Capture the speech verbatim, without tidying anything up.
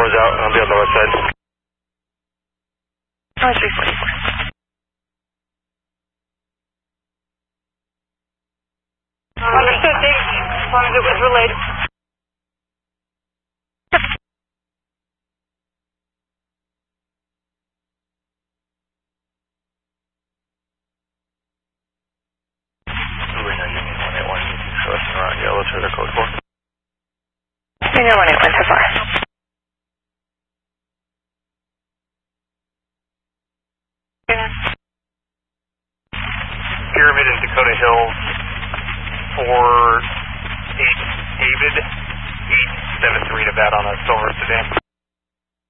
four is out, and I'll be on the west side. Oh, three forty-four. Understood, thanks. As long as it was relayed. Reno Union one eight one, so it's around yellow to the code four. Reno one eight one, so far. Pyramid in Dakota Hills, four eight David, eight seven three Nevada on a silver sedan.